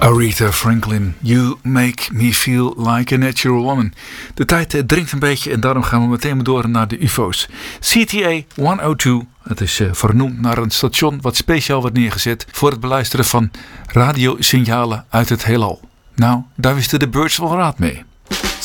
Aretha Franklin, You Make Me Feel Like a Natural Woman. De tijd dringt een beetje en daarom gaan we meteen door naar de UFO's. CTA 102, het is vernoemd naar een station wat speciaal wordt neergezet voor het beluisteren van radiosignalen uit het heelal. Nou, daar wisten de Birds wel raad mee.